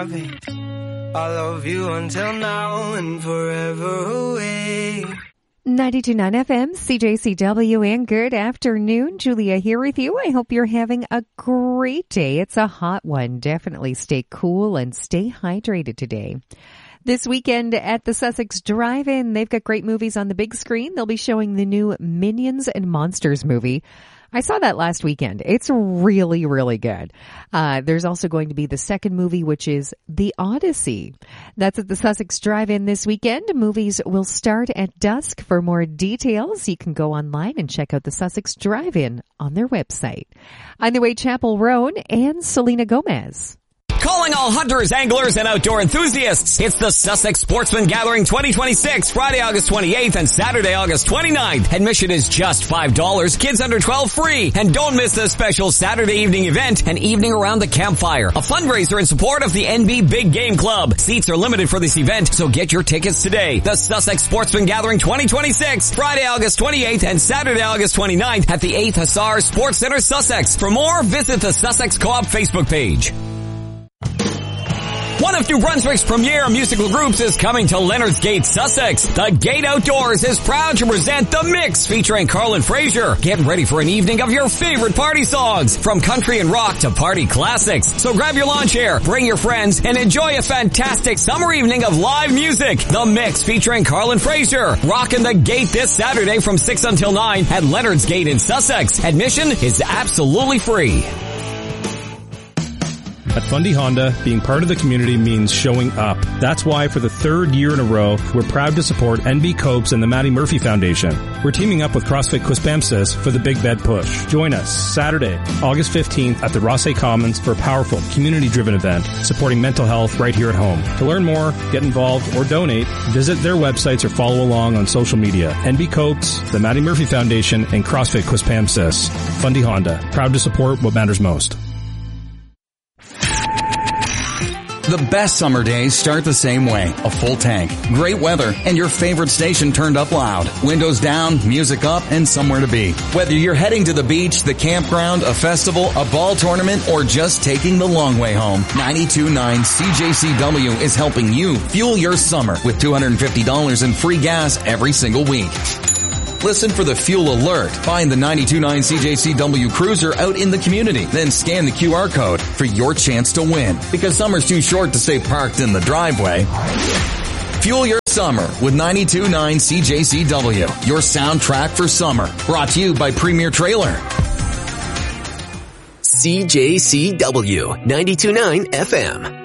I love you until now and forever away. 92.9 FM, CJCW, and good afternoon. Julia here with you. I hope you're having a great day. It's a hot one. Definitely stay cool and stay hydrated today. This weekend at the Sussex Drive-In, they've got great movies on the big screen. They'll be showing the new Minions and Monsters movie. I saw that last weekend. It's really, really good. There's also going to be the second movie, which is The Odyssey. That's at the Sussex Drive-In this weekend. Movies will start at dusk. For more details, you can go online and check out the Sussex Drive-In on their website. On the way, Chapel Roan and Selena Gomez. Calling all hunters, anglers, and outdoor enthusiasts. It's the Sussex Sportsman Gathering 2026, Friday, August 28th and Saturday, August 29th. Admission is just $5. Kids under 12 free. And don't miss the special Saturday evening event, an evening around the campfire, a fundraiser in support of the NB Big Game Club. Seats are limited for this event, so get your tickets today. The Sussex Sportsman Gathering 2026, Friday, August 28th and Saturday, August 29th at the 8th Hussars Sports Center, Sussex. For more, visit the Sussex Co-op Facebook page. One of New Brunswick's premier musical groups is coming to Leonard's Gate, Sussex. The Gate Outdoors is proud to present The Mix featuring Carlin Fraser. Get ready for an evening of your favorite party songs, from country and rock to party classics. So grab your lawn chair, bring your friends, and enjoy a fantastic summer evening of live music. The Mix featuring Carlin Fraser. Rockin' the Gate this Saturday from 6 until 9 at Leonard's Gate in Sussex. Admission is absolutely free. At Fundy Honda, being part of the community means showing up. That's why for the third year in a row, we're proud to support NB Copes and the Maddie Murphy Foundation. We're teaming up with CrossFit Quispamsis for the Big Bed Push. Join us Saturday, August 15th at the Rossay Commons for a powerful, community-driven event supporting mental health right here at home. To learn more, get involved, or donate, visit their websites or follow along on social media. NB Copes, the Maddie Murphy Foundation, and CrossFit Quispamsis. Fundy Honda, proud to support what matters most. The best summer days start the same way. A full tank, great weather, and your favorite station turned up loud. Windows down, music up, and somewhere to be. Whether you're heading to the beach, the campground, a festival, a ball tournament, or just taking the long way home, 92.9 CJCW is helping you fuel your summer with $250 in free gas every single week. Listen for the fuel alert. Find the 92.9 CJCW Cruiser out in the community. Then scan the QR code for your chance to win. Because summer's too short to stay parked in the driveway. Fuel your summer with 92.9 CJCW. Your soundtrack for summer. Brought to you by Premier Trailer. CJCW 92.9 FM.